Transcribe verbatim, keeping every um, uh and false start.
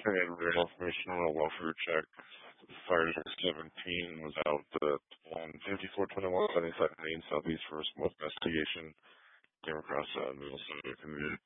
And real information on a welfare check. Fire District seventeen was out uh, on fifty-four twenty-one seventy-second Main Southeast for a smoke investigation. Came across a middle center committed